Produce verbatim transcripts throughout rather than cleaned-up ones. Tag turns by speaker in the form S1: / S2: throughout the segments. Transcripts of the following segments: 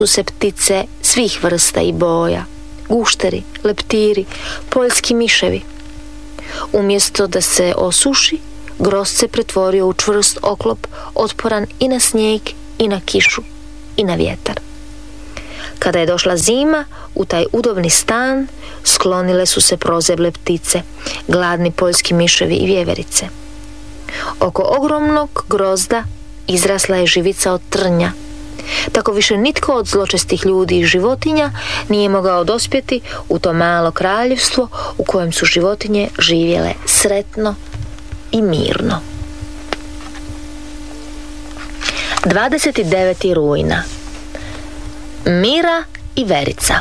S1: su se ptice svih vrsta i boja, gušteri, leptiri, poljski miševi. Umjesto da se osuši, grozd se pretvorio u čvrst oklop, otporan i na snijeg, i na kišu, i na vjetar. Kada je došla zima, u taj udobni stan sklonile su se prozeble ptice, gladni poljski miševi i vjeverice. Oko ogromnog grozda izrasla je živica od trnja. Tako više nitko od zločestih ljudi i životinja nije mogao dospjeti u to malo kraljevstvo u kojem su životinje živjele sretno i mirno. dvadeset deveti rujna. Mira i Verica.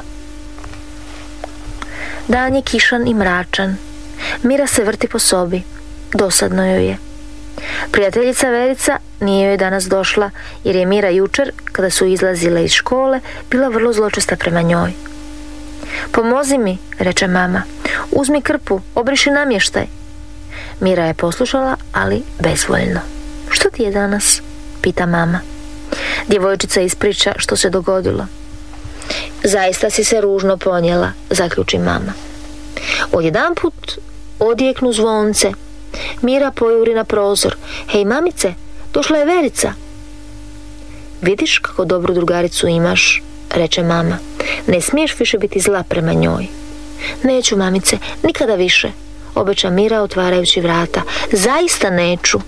S1: Dan je kišan i mračan. Mira se vrti po sobi. Dosadno joj je. Prijateljica Verica nije joj danas došla jer je Mira jučer, kada su izlazile iz škole, bila vrlo zločesta prema njoj. Pomozi mi, reče mama. Uzmi krpu, obriši namještaj. Mira je poslušala, ali bezvoljno. Što ti je danas? Pita mama. Djevojčica ispriča što se dogodilo. Zaista si se ružno ponijela, zaključi mama. Odjedanput odjeknu zvonce. Mira pojuri na prozor. Hej mamice, došla je Verica. Vidiš kako dobru drugaricu imaš, reče mama. Ne smiješ više biti zla prema njoj. Neću mamice, nikada više, obeća Mira otvarajući vrata. Zaista neću.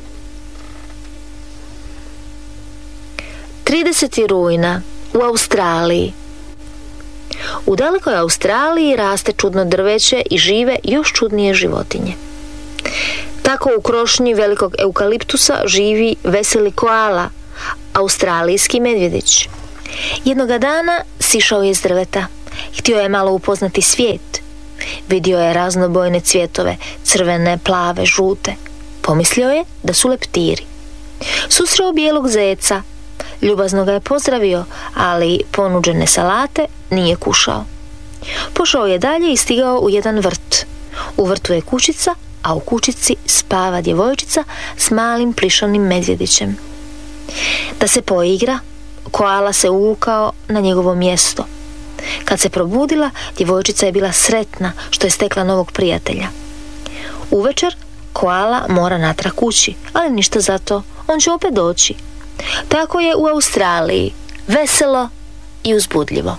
S1: tridesetog rujna u Australiji. U dalekoj Australiji raste čudno drveće i žive još čudnije životinje. Tako u krošnji velikog eukaliptusa živi veseli koala, australijski medvjedić. Jednoga dana sišao je iz drveta. Htio je malo upoznati svijet. Vidio je raznobojne cvjetove, crvene, plave, žute. Pomislio je da su leptiri. Susreo bijelog zeca. Ljubazno ga je pozdravio, ali ponuđene salate nije kušao. Pošao je dalje i stigao u jedan vrt. U vrtu je kućica, a u kućici spava djevojčica s malim plišanim medvjedićem. Da se poigra, koala se uvukao na njegovo mjesto. Kad se probudila, djevojčica je bila sretna što je stekla novog prijatelja. Uvečer koala mora natrag kući, ali ništa zato, on će opet doći. Tako je u Australiji, veselo i uzbudljivo.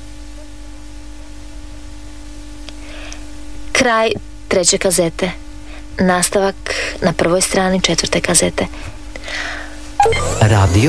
S1: Kraj treće kazete. Nastavak na prvoj strani četvrte kazete.
S2: Radio